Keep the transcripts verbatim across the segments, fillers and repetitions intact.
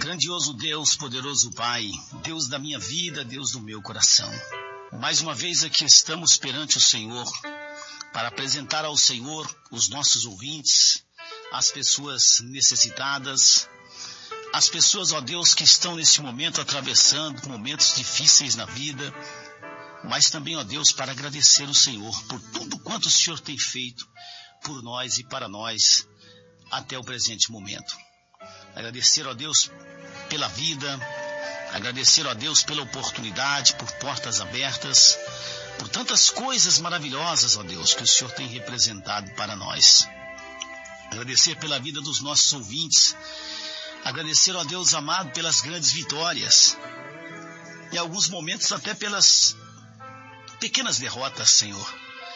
Grandioso Deus, poderoso Pai, Deus da minha vida, Deus do meu coração. Mais uma vez aqui estamos perante o Senhor para apresentar ao Senhor os nossos ouvintes, as pessoas necessitadas, as pessoas, ó Deus, que estão nesse momento atravessando momentos difíceis na vida, mas também, ó Deus, para agradecer o Senhor por tudo quanto o Senhor tem feito por nós e para nós até o presente momento. Agradecer, ó Deus, pela vida, agradecer, ó Deus, pela oportunidade, por portas abertas, por tantas coisas maravilhosas, ó Deus, que o Senhor tem representado para nós. Agradecer pela vida dos nossos ouvintes, agradecer, ó Deus amado, pelas grandes vitórias, em alguns momentos até pelas pequenas derrotas, Senhor.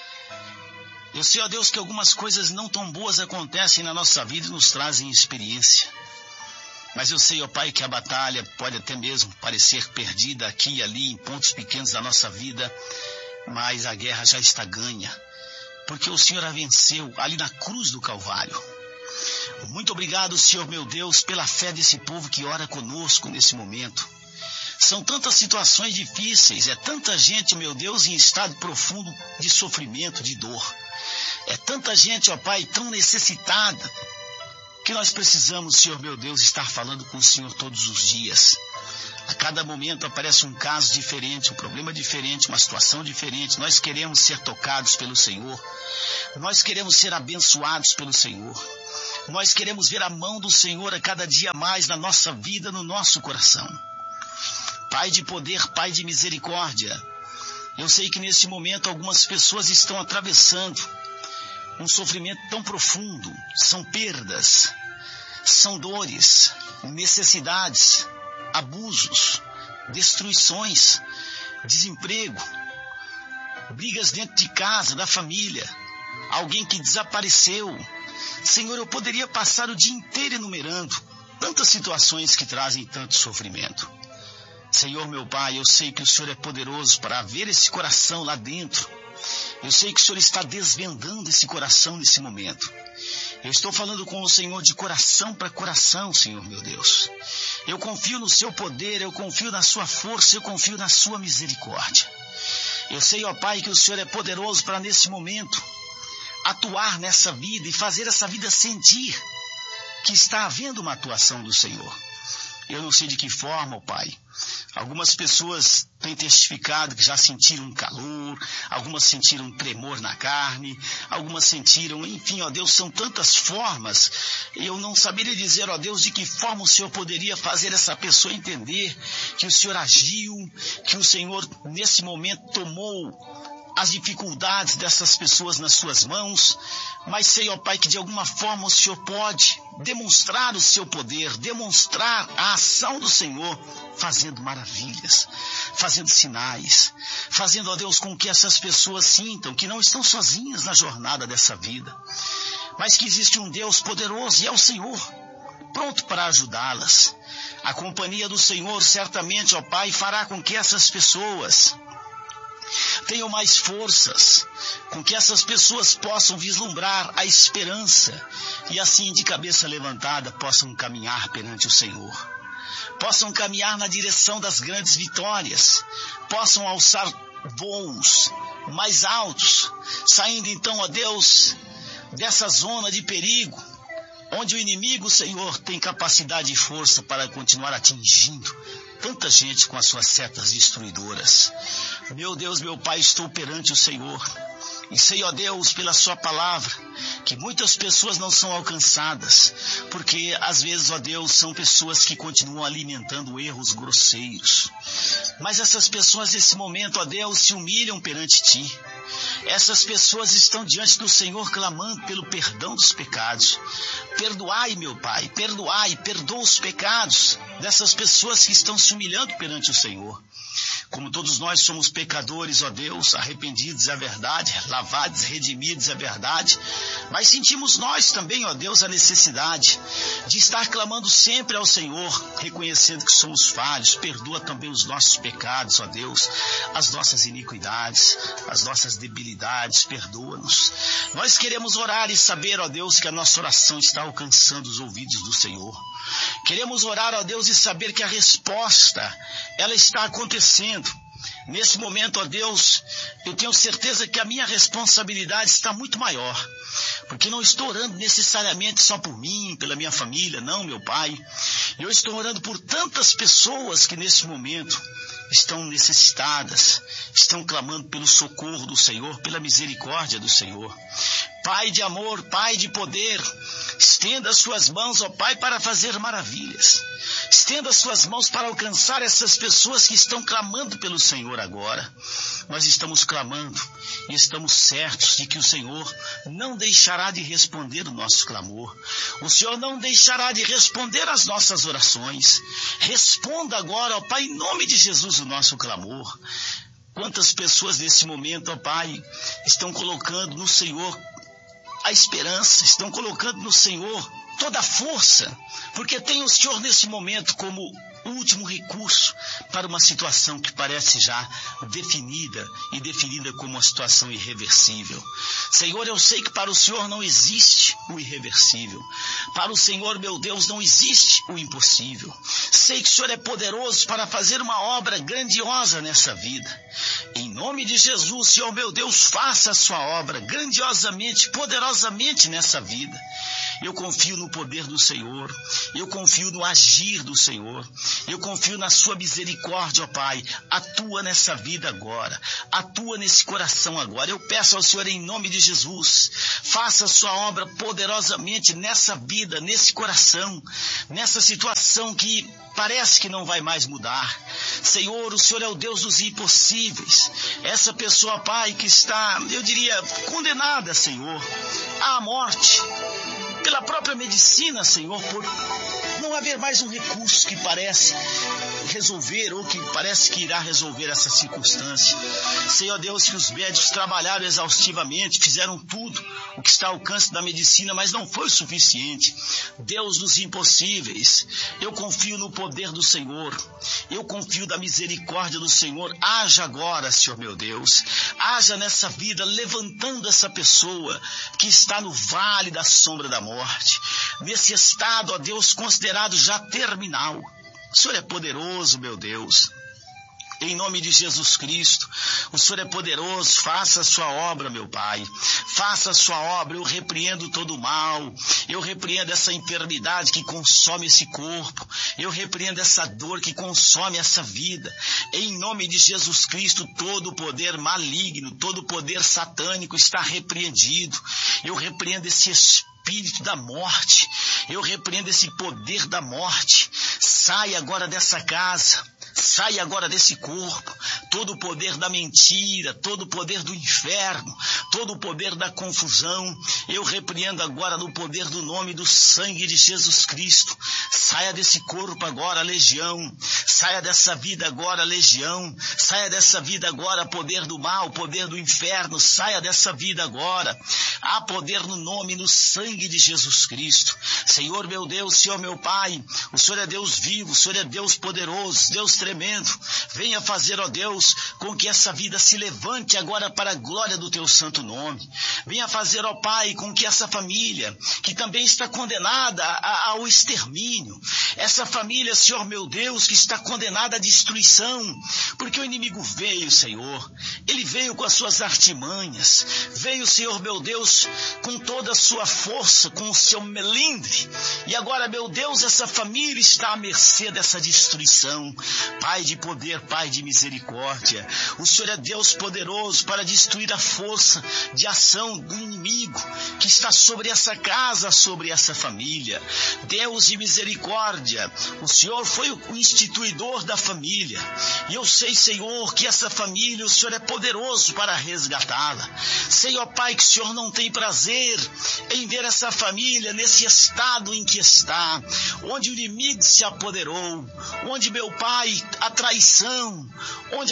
Eu sei, ó Deus, que algumas coisas não tão boas acontecem na nossa vida e nos trazem experiência. Mas eu sei, ó Pai, que a batalha pode até mesmo parecer perdida aqui e ali, em pontos pequenos da nossa vida, mas a guerra já está ganha, porque o Senhor a venceu ali na cruz do Calvário. Muito obrigado, Senhor meu Deus, pela fé desse povo que ora conosco nesse momento. São tantas situações difíceis, é tanta gente, meu Deus, em estado profundo de sofrimento, de dor. É tanta gente, ó Pai, tão necessitada, que nós precisamos, Senhor meu Deus, estar falando com o Senhor todos os dias. A cada momento aparece um caso diferente, um problema diferente, uma situação diferente. Nós queremos ser tocados pelo Senhor. Nós queremos ser abençoados pelo Senhor. Nós queremos ver a mão do Senhor a cada dia mais na nossa vida, no nosso coração. Pai de poder, Pai de misericórdia, eu sei que nesse momento algumas pessoas estão atravessando um sofrimento tão profundo. São perdas, são dores, necessidades, abusos, destruições, desemprego, brigas dentro de casa, da família, alguém que desapareceu. Senhor, eu poderia passar o dia inteiro enumerando tantas situações que trazem tanto sofrimento. Senhor meu Pai, eu sei que o Senhor é poderoso para ver esse coração lá dentro. Eu sei que o Senhor está desvendando esse coração nesse momento. Eu estou falando com o Senhor de coração para coração, Senhor meu Deus. Eu confio no seu poder, eu confio na sua força, eu confio na sua misericórdia. Eu sei, ó Pai, que o Senhor é poderoso para nesse momento atuar nessa vida e fazer essa vida sentir que está havendo uma atuação do Senhor. Eu não sei de que forma, ó Pai. Algumas pessoas têm testificado que já sentiram um calor, algumas sentiram um tremor na carne, algumas sentiram, enfim, ó Deus, são tantas formas. Eu não saberia dizer, ó Deus, de que forma o Senhor poderia fazer essa pessoa entender que o Senhor agiu, que o Senhor nesse momento tomou as dificuldades dessas pessoas nas suas mãos, mas sei, ó Pai, que de alguma forma o Senhor pode demonstrar o seu poder, demonstrar a ação do Senhor, fazendo maravilhas, fazendo sinais, fazendo, ó Deus, com que essas pessoas sintam que não estão sozinhas na jornada dessa vida, mas que existe um Deus poderoso e é o Senhor, pronto para ajudá-las. A companhia do Senhor certamente, ó Pai, fará com que essas pessoas tenham mais forças, com que essas pessoas possam vislumbrar a esperança e assim, de cabeça levantada, possam caminhar perante o Senhor, possam caminhar na direção das grandes vitórias, possam alçar voos mais altos, saindo então, ó Deus, dessa zona de perigo, onde o inimigo, Senhor, tem capacidade e força para continuar atingindo tanta gente com as suas setas destruidoras. Meu Deus, meu Pai, estou perante o Senhor e sei, ó Deus, pela sua palavra, que muitas pessoas não são alcançadas, porque às vezes, ó Deus, são pessoas que continuam alimentando erros grosseiros. Mas essas pessoas nesse momento, ó Deus, se humilham perante Ti. Essas pessoas estão diante do Senhor clamando pelo perdão dos pecados. Perdoai, meu Pai, perdoai, perdoa os pecados dessas pessoas que estão se humilhando perante o Senhor. Como todos nós somos pecadores, ó Deus, arrependidos é verdade, lavados, redimidos é verdade, mas sentimos nós também, ó Deus, a necessidade de estar clamando sempre ao Senhor, reconhecendo que somos falhos. Perdoa também os nossos pecados, ó Deus, as nossas iniquidades, as nossas debilidades, perdoa-nos. Nós queremos orar e saber, ó Deus, que a nossa oração está alcançando os ouvidos do Senhor, Queremos orar, ó Deus, e saber que a resposta, ela está acontecendo. Nesse momento, ó Deus, eu tenho certeza que a minha responsabilidade está muito maior, porque não estou orando necessariamente só por mim, pela minha família, não, meu Pai. Eu estou orando por tantas pessoas que nesse momento estão necessitadas, estão clamando pelo socorro do Senhor, pela misericórdia do Senhor. Pai de amor, Pai de poder, estenda as suas mãos, ó Pai, para fazer maravilhas. Estenda as suas mãos para alcançar essas pessoas que estão clamando pelo Senhor agora. Nós estamos clamando e estamos certos de que o Senhor não deixará de responder o nosso clamor. O Senhor não deixará de responder as nossas orações. Responda agora, ó Pai, em nome de Jesus, o nosso clamor. Quantas pessoas nesse momento, ó Pai, estão colocando no Senhor a esperança, estão colocando no Senhor toda a força, porque tem o Senhor nesse momento como último recurso para uma situação que parece já definida e definida como uma situação irreversível. Senhor, eu sei que para o Senhor não existe o irreversível. Para o Senhor, meu Deus, não existe o impossível. Sei que o Senhor é poderoso para fazer uma obra grandiosa nessa vida. Em nome de Jesus, Senhor, meu Deus, faça a sua obra grandiosamente, poderosamente nessa vida. Eu confio no poder do Senhor, eu confio no agir do Senhor, eu confio na sua misericórdia, ó Pai. Atua nessa vida agora, atua nesse coração agora. Eu peço ao Senhor em nome de Jesus, faça a sua obra poderosamente nessa vida, nesse coração, nessa situação que parece que não vai mais mudar. Senhor, o Senhor é o Deus dos impossíveis. Essa pessoa, Pai, que está, eu diria, condenada, Senhor, à morte, pela própria medicina, Senhor, por não haver mais um recurso que parece resolver ou que parece que irá resolver essa circunstância. Senhor Deus, que os médicos trabalharam exaustivamente, fizeram tudo o que está ao alcance da medicina, mas não foi o suficiente. Deus dos impossíveis, eu confio no poder do Senhor, eu confio da misericórdia do Senhor. Haja agora, Senhor meu Deus, haja nessa vida, levantando essa pessoa que está no vale da sombra da morte, nesse estado, ó Deus, considerado já terminal. O Senhor é poderoso, meu Deus. Em nome de Jesus Cristo, o Senhor é poderoso, faça a sua obra, meu Pai. Faça a sua obra, eu repreendo todo o mal. Eu repreendo essa enfermidade que consome esse corpo. Eu repreendo essa dor que consome essa vida. Em nome de Jesus Cristo, todo o poder maligno, todo o poder satânico está repreendido. Eu repreendo esse espírito Espírito da morte, eu repreendo esse poder da morte. Sai agora dessa casa, sai agora desse corpo, todo o poder da mentira, todo o poder do inferno, todo o poder da confusão, eu repreendo agora no poder do nome e do sangue de Jesus Cristo. Saia desse corpo agora, legião, saia dessa vida agora, legião, saia dessa vida agora, poder do mal, poder do inferno, saia dessa vida agora. Há poder no nome e no sangue de Jesus Cristo. Senhor meu Deus, Senhor meu Pai, o Senhor é Deus vivo, o Senhor é Deus poderoso, Deus tremendo. Venha fazer, ó Deus, com que essa vida se levante agora para a glória do teu santo nome. Venha fazer, ó Pai, com que essa família, que também está condenada a, ao extermínio, essa família, Senhor meu Deus, que está condenada à destruição, porque o inimigo veio, Senhor, ele veio com as suas artimanhas, veio, Senhor meu Deus, com toda a sua força, com o seu melindre, e agora, meu Deus, essa família está à mercê dessa destruição. Pai de poder, Pai de misericórdia, o Senhor é Deus poderoso para destruir a força de ação do inimigo que está sobre essa casa, sobre essa família. Deus de misericórdia, o Senhor foi o instituidor da família, e eu sei, Senhor, que essa família, o Senhor é poderoso para resgatá-la. Sei, ó Pai, que o Senhor não tem prazer em ver essa família nesse estado em que está, onde o inimigo se apoderou, onde, meu Pai, a traição, onde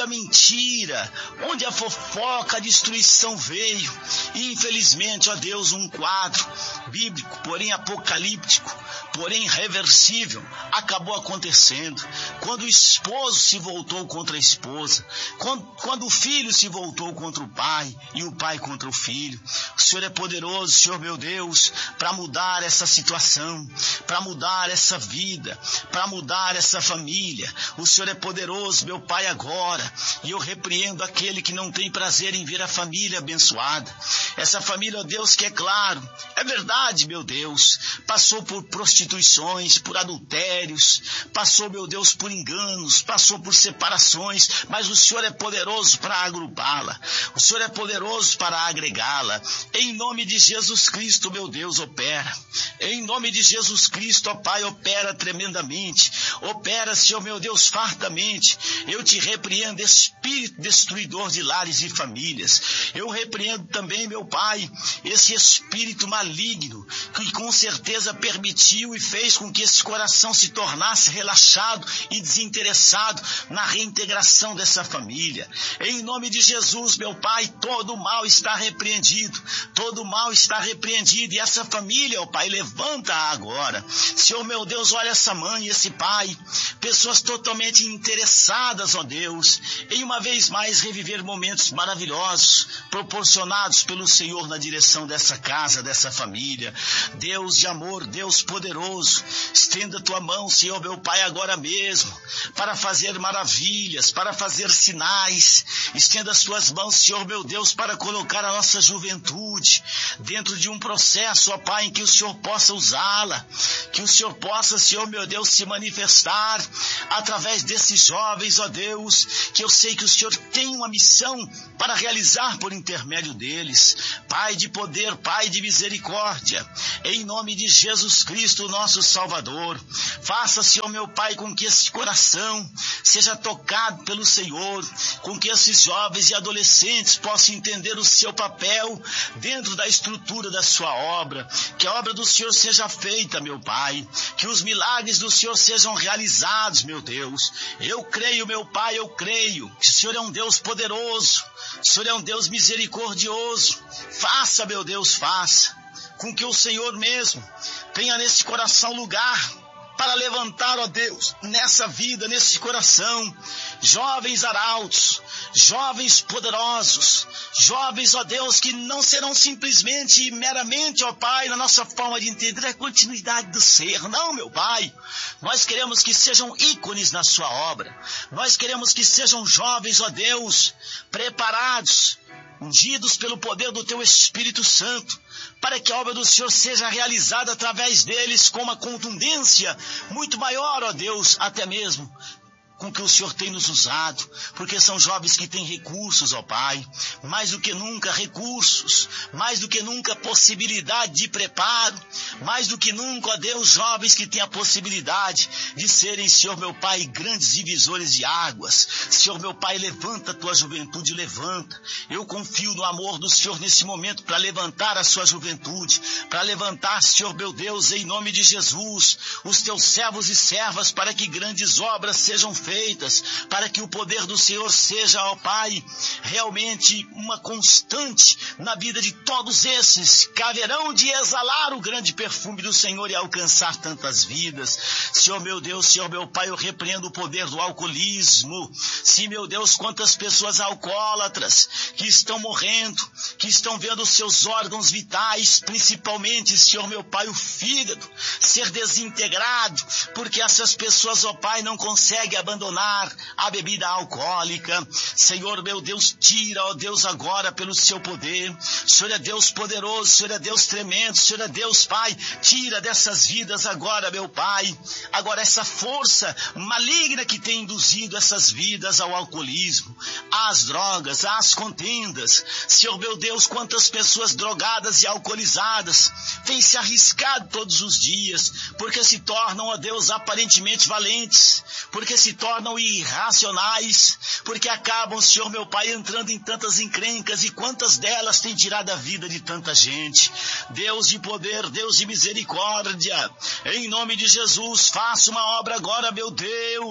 a mentira, onde a fofoca, a destruição veio. E infelizmente, ó Deus, um quadro bíblico, porém apocalíptico, porém irreversível, acabou acontecendo. Quando o esposo se voltou contra a esposa, quando, quando o filho se voltou contra o pai e o pai contra o filho. O Senhor é poderoso, Senhor meu Deus, para mudar essa situação, para mudar essa vida, para mudar essa família. O Senhor é poderoso, meu Pai, agora, e eu repreendo aquele que não tem prazer em ver a família abençoada. Essa família, ó Deus, que é claro, é verdade, meu Deus, passou por prostituições, por adultérios, passou, meu Deus, por enganos, passou por separações, mas o Senhor é poderoso para agrupá-la, o Senhor é poderoso para agregá-la. Em nome de Jesus Cristo, meu Deus, opera. Em nome de Jesus Cristo, ó Pai, opera tremendamente. Opera, Senhor, meu Deus, fartamente. Eu te repreendo, espírito destruidor de lares e famílias. Eu repreendo também, meu Pai, esse espírito maligno que com certeza permitiu e fez com que esse coração se tornasse relaxado e desinteressado na reintegração dessa família. Em nome de Jesus, meu Pai, todo mal está repreendido, todo mal está repreendido, e essa família, ó Pai, levanta agora. Senhor meu Deus, olha essa mãe e esse pai, pessoas totalmente interessadas, ó Deus, em uma vez mais reviver momentos maravilhosos, proporcionados pelo Senhor na direção dessa casa, dessa família. Deus de amor, Deus poderoso, estenda tua mão, Senhor meu Pai, agora mesmo, para fazer maravilhas, para fazer sinais. Estenda as tuas mãos, Senhor meu Deus, para colocar a nossa juventude dentro de um processo, ó Pai, em que o Senhor possa usá-la, que o Senhor possa, Senhor meu Deus, se manifestar através desses jovens, ó Deus, que eu sei que o Senhor tem uma missão para realizar por intermédio deles. Pai de poder, Pai de misericórdia, em nome de Jesus Cristo, nosso Salvador, faça, Senhor meu Pai, com que esse coração seja tocado pelo Senhor, com que esses jovens e adolescentes possam entender o seu papel dentro da estrutura da sua obra, que a obra do Senhor seja feita, meu Pai, que os milagres do Senhor sejam realizados, meu Deus. Eu creio, meu Pai, eu creio que o Senhor é um Deus poderoso, o Senhor é um Deus misericordioso. Faça, meu Deus, faça com que o Senhor mesmo tenha nesse coração lugar para levantar, ó Deus, nessa vida, nesse coração, jovens arautos, jovens poderosos, jovens, ó Deus, que não serão simplesmente e meramente, ó Pai, na nossa forma de entender a continuidade do ser. Não, meu Pai, nós queremos que sejam ícones na sua obra, nós queremos que sejam jovens, ó Deus, preparados, ungidos pelo poder do Teu Espírito Santo, para que a obra do Senhor seja realizada através deles com uma contundência muito maior, ó Deus, até mesmo com que o Senhor tem nos usado, porque são jovens que têm recursos, ó Pai, mais do que nunca recursos, mais do que nunca possibilidade de preparo, mais do que nunca, ó Deus, jovens que têm a possibilidade de serem, Senhor meu Pai, grandes divisores de águas. Senhor meu Pai, levanta a tua juventude, levanta. Eu confio no amor do Senhor nesse momento para levantar a sua juventude, para levantar, Senhor meu Deus, em nome de Jesus, os teus servos e servas, para que grandes obras sejam feitas, feitas, para que o poder do Senhor seja, ó Pai, realmente uma constante na vida de todos esses que haverão de exalar o grande perfume do Senhor e alcançar tantas vidas. Senhor meu Deus, Senhor meu Pai, eu repreendo o poder do alcoolismo. Sim, meu Deus, quantas pessoas alcoólatras que estão morrendo, que estão vendo os seus órgãos vitais, principalmente, Senhor meu Pai, o fígado, ser desintegrado, porque essas pessoas, ó Pai, não conseguem abandonar a bebida alcoólica. Senhor meu Deus, tira, ó Deus, agora pelo seu poder. O Senhor é Deus poderoso, o Senhor é Deus tremendo, o Senhor é Deus, Pai, tira dessas vidas agora, meu Pai, agora essa força maligna que tem induzido essas vidas ao alcoolismo, às drogas, às contendas. Senhor meu Deus, quantas pessoas drogadas e alcoolizadas têm se arriscado todos os dias, porque se tornam, ó Deus, aparentemente valentes, porque se tornam irracionais, porque acabam, Senhor meu Pai, entrando em tantas encrencas, e quantas delas têm tirado a vida de tanta gente. Deus de poder, Deus de misericórdia, em nome de Jesus, faça uma obra agora, meu Deus,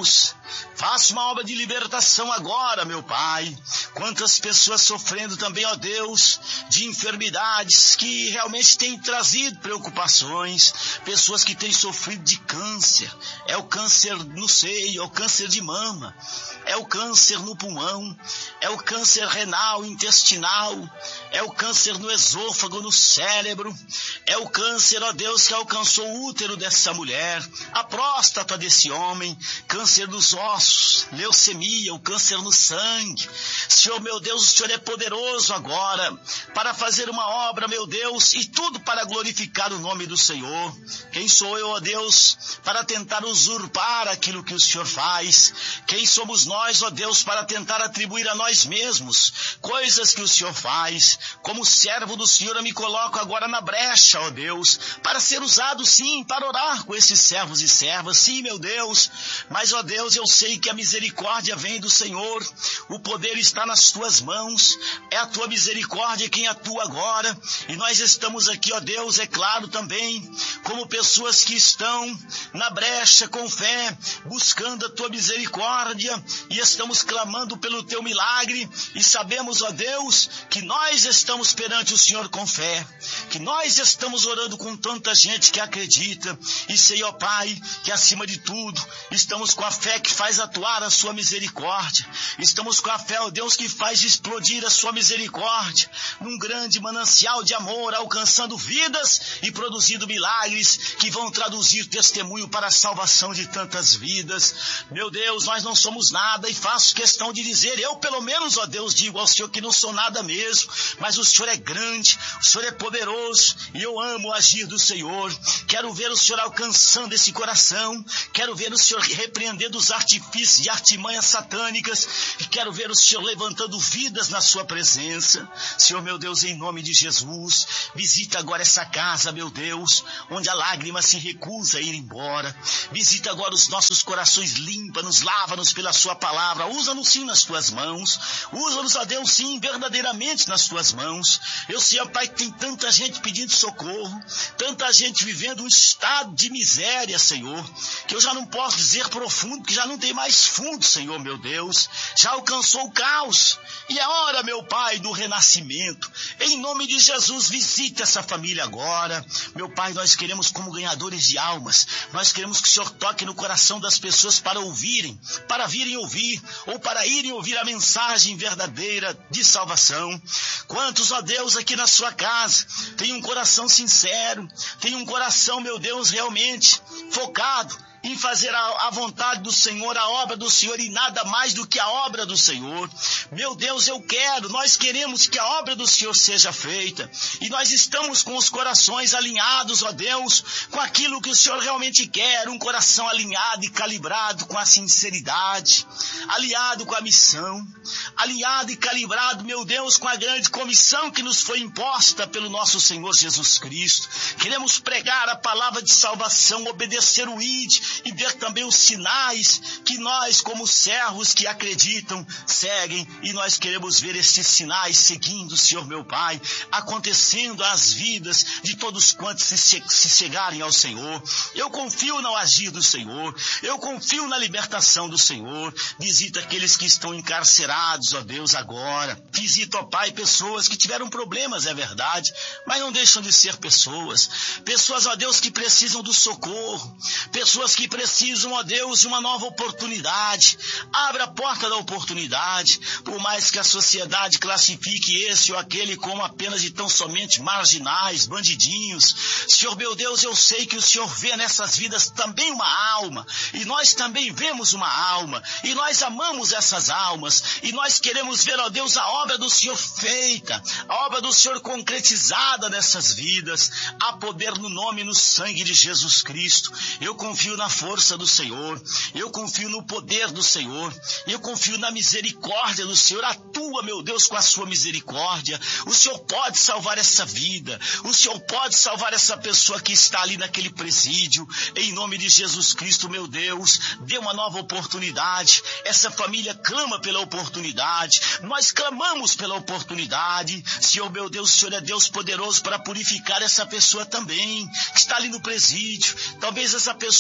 Faça uma obra de libertação agora, meu Pai. Quantas pessoas sofrendo também, ó Deus, de enfermidades que realmente têm trazido preocupações. Pessoas que têm sofrido de câncer. É o câncer no seio, é o câncer de mama. É o câncer no pulmão. É o câncer renal, intestinal. É o câncer no esôfago, no cérebro. É o câncer, ó Deus, que alcançou o útero dessa mulher. A próstata desse homem. Câncer dos ossos, leucemia, o câncer no sangue. Senhor, meu Deus, o Senhor é poderoso agora para fazer uma obra, meu Deus, e tudo para glorificar o nome do Senhor. Quem sou eu, ó Deus, para tentar usurpar aquilo que o Senhor faz? Quem somos nós, ó Deus, para tentar atribuir a nós mesmos coisas que o Senhor faz? Como servo do Senhor, eu me coloco agora na brecha, ó Deus, para ser usado, sim, para orar com esses servos e servas, sim, meu Deus. Mas, ó Deus, eu sei que a misericórdia vem do Senhor, o poder está nas tuas mãos, é a tua misericórdia quem atua agora, e nós estamos aqui, ó Deus, é claro também, como pessoas que estão na brecha com fé, buscando a tua misericórdia, e estamos clamando pelo teu milagre, e sabemos, ó Deus, que nós estamos perante o Senhor com fé, que nós estamos orando com tanta gente que acredita, e sei, ó Pai, que acima de tudo, estamos com a fé que faz atuar a sua misericórdia. Estamos com a fé, ó Deus, que faz explodir a sua misericórdia num grande manancial de amor, alcançando vidas e produzindo milagres que vão traduzir testemunho para a salvação de tantas vidas. Meu Deus, nós não somos nada e faço questão de dizer, eu pelo menos, ó Deus, digo ao Senhor que não sou nada mesmo, mas o Senhor é grande, o Senhor é poderoso e eu amo o agir do Senhor. Quero ver o Senhor alcançando esse coração, quero ver o Senhor repreendendo os artifícios de artimanhas satânicas e quero ver o Senhor levantando vidas na sua presença. Senhor, meu Deus, em nome de Jesus, visita agora essa casa, meu Deus, onde a lágrima se recusa a ir embora. Visita agora os nossos corações, limpa-nos, lava-nos pela sua palavra, usa-nos sim nas tuas mãos, usa-nos, ó Deus, sim, verdadeiramente nas tuas mãos. Eu sei, ó Pai, que tem tanta gente pedindo socorro, tanta gente vivendo um estado de miséria, Senhor, que eu já não posso dizer profundo, que já não tem mais fundo, Senhor, meu Deus, já alcançou o caos, e é hora, meu Pai, do renascimento. Em nome de Jesus, visite essa família agora, meu Pai. Nós queremos, como ganhadores de almas, nós queremos que o Senhor toque no coração das pessoas para ouvirem, para virem ouvir, ou para irem ouvir a mensagem verdadeira de salvação. Quantos, ó Deus, aqui na sua casa, tem um coração sincero, tem um coração, meu Deus, realmente focado em fazer a, a vontade do Senhor, a obra do Senhor e nada mais do que a obra do Senhor. Meu Deus, eu quero, nós queremos que a obra do Senhor seja feita e nós estamos com os corações alinhados, ó Deus, com aquilo que o Senhor realmente quer, um coração alinhado e calibrado com a sinceridade, alinhado com a missão, alinhado e calibrado, meu Deus, com a grande comissão que nos foi imposta pelo nosso Senhor Jesus Cristo. Queremos pregar a palavra de salvação, obedecer o I D e ver também os sinais que nós, como servos que acreditam, seguem, e nós queremos ver esses sinais seguindo, Senhor meu Pai, acontecendo às vidas de todos quantos se, se chegarem ao Senhor. Eu confio no agir do Senhor, eu confio na libertação do Senhor. Visita aqueles que estão encarcerados, ó Deus, agora. Visita, ó Pai, pessoas que tiveram problemas, é verdade, mas não deixam de ser pessoas. Pessoas, ó Deus, que precisam do socorro, pessoas que precisam, ó Deus, de uma nova oportunidade. Abra a porta da oportunidade, por mais que a sociedade classifique esse ou aquele como apenas de tão somente marginais, bandidinhos. Senhor meu Deus, eu sei que o Senhor vê nessas vidas também uma alma, e nós também vemos uma alma, e nós amamos essas almas, e nós queremos ver, ó Deus, a obra do Senhor feita, a obra do Senhor concretizada nessas vidas. Há poder no nome e no sangue de Jesus Cristo. Eu confio na força do Senhor, eu confio no poder do Senhor, eu confio na misericórdia do Senhor. Atua, meu Deus, com a sua misericórdia. O Senhor pode salvar essa vida, o Senhor pode salvar essa pessoa que está ali naquele presídio. Em nome de Jesus Cristo, meu Deus, dê uma nova oportunidade. Essa família clama pela oportunidade, nós clamamos pela oportunidade. Senhor meu Deus, o Senhor é Deus poderoso para purificar essa pessoa também, que está ali no presídio. Talvez essa pessoa tenha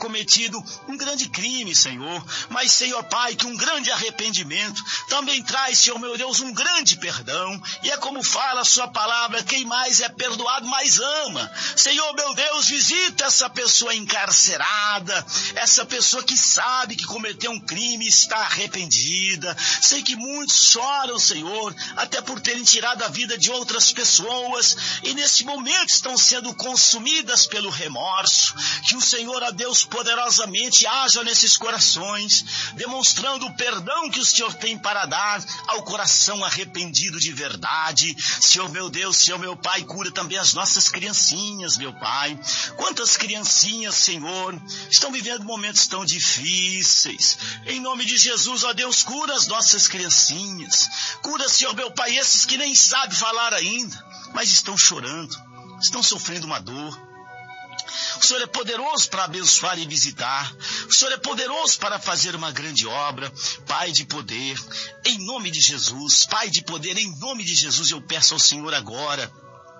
cometido um grande crime, Senhor. Mas, Senhor Pai, que um grande arrependimento também traz, Senhor meu Deus, um grande perdão. E é como fala a sua palavra, quem mais é perdoado, mais ama. Senhor meu Deus, visita essa pessoa encarcerada, essa pessoa que sabe que cometeu um crime e está arrependida. Sei que muitos choram, Senhor, até por terem tirado a vida de outras pessoas e nesse momento estão sendo consumidas pelo remorso. Que o Senhor, a Deus, poderosamente haja nesses corações, demonstrando o perdão que o Senhor tem para dar ao coração arrependido de verdade. Senhor meu Deus, Senhor meu Pai, cura também as nossas criancinhas, meu Pai. Quantas criancinhas, Senhor, estão vivendo momentos tão difíceis. Em nome de Jesus, ó Deus, cura as nossas criancinhas. Cura, Senhor meu Pai, esses que nem sabem falar ainda, mas estão chorando, estão sofrendo uma dor. O Senhor é poderoso para abençoar e visitar. O Senhor é poderoso para fazer uma grande obra. Pai de poder, em nome de Jesus, Pai de poder, em nome de Jesus, eu peço ao Senhor agora,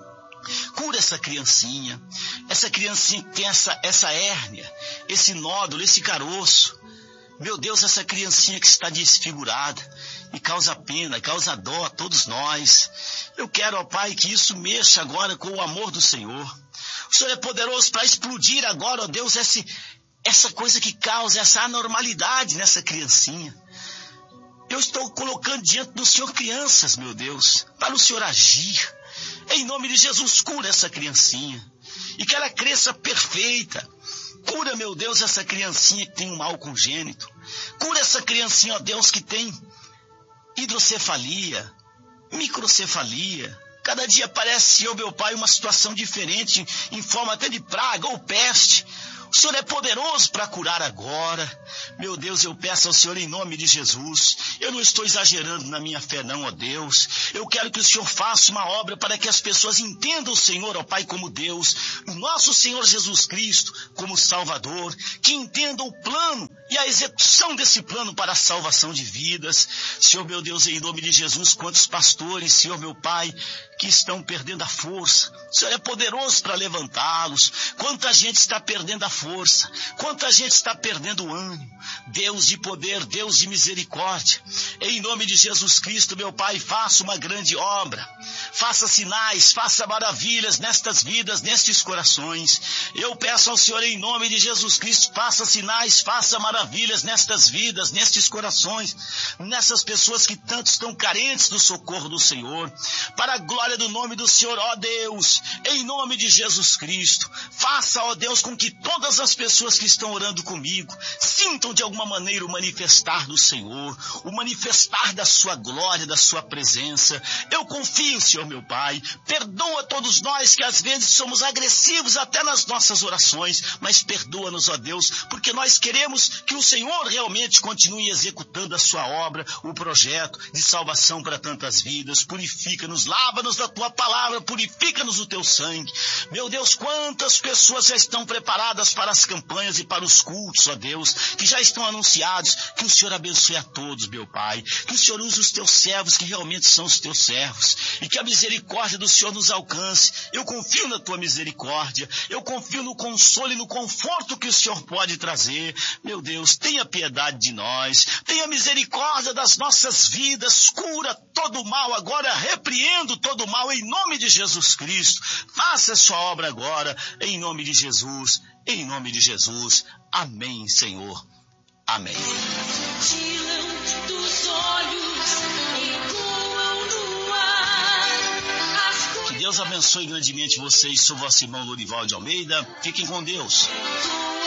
cura essa criancinha, essa criancinha que tem essa, essa hérnia, esse nódulo, esse caroço. Meu Deus, essa criancinha que está desfigurada e causa pena, causa dó a todos nós. Eu quero, ó Pai, que isso mexa agora com o amor do Senhor. O Senhor é poderoso para explodir agora, ó Deus, esse, essa coisa que causa essa anormalidade nessa criancinha. Eu estou colocando diante do Senhor crianças, meu Deus, para o Senhor agir. Em nome de Jesus, cura essa criancinha e que ela cresça perfeita. Cura, meu Deus, essa criancinha que tem um mal congênito. Cura essa criancinha, ó Deus, que tem hidrocefalia, microcefalia. Cada dia parece, ó meu Pai, uma situação diferente, em forma até de praga ou peste. O Senhor é poderoso para curar agora. Meu Deus, eu peço ao Senhor em nome de Jesus. Eu não estou exagerando na minha fé não, ó Deus. Eu quero que o Senhor faça uma obra para que as pessoas entendam o Senhor, ó Pai, como Deus, o nosso Senhor Jesus Cristo como Salvador, que entendam o plano e a execução desse plano para a salvação de vidas. Senhor, meu Deus, em nome de Jesus, quantos pastores, Senhor, meu Pai, que estão perdendo a força. O Senhor é poderoso para levantá-los. Quanta gente está perdendo a força, quanta gente está perdendo o ânimo. Deus de poder, Deus de misericórdia, em nome de Jesus Cristo, meu Pai, faça uma grande obra, faça sinais, faça maravilhas nestas vidas, nestes corações. Eu peço ao Senhor em nome de Jesus Cristo, faça sinais, faça maravilhas nestas vidas, nestes corações, nessas pessoas que tanto estão carentes do socorro do Senhor, para a glória do nome do Senhor, ó Deus, em nome de Jesus Cristo. Faça, ó Deus, com que todas as pessoas que estão orando comigo sintam de alguma maneira o manifestar do Senhor, o manifestar da sua glória, da sua presença. Eu confio, Senhor meu Pai, perdoa todos nós que às vezes somos agressivos até nas nossas orações, mas perdoa-nos, ó Deus, porque nós queremos que o Senhor realmente continue executando a sua obra, o projeto de salvação para tantas vidas. Purifica-nos, lava-nos da tua palavra, purifica-nos o teu sangue. Meu Deus, quantas pessoas já estão preparadas para as campanhas e para os cultos, ó Deus, que já estão anunciados. Que o Senhor abençoe a todos, meu Pai, que o Senhor use os teus servos, que realmente são os teus servos, e que a misericórdia do Senhor nos alcance. Eu confio na tua misericórdia, eu confio no consolo e no conforto que o Senhor pode trazer. Meu Deus, tenha piedade de nós, tenha misericórdia das nossas vidas, cura todo o mal agora, repreendo todo o mal em nome de Jesus Cristo. Faça a sua obra agora, em nome de Jesus, em nome de Jesus. Amém, Senhor. Amém. Que Deus abençoe grandemente vocês. Sou vosso irmão Lorival de Almeida. Fiquem com Deus.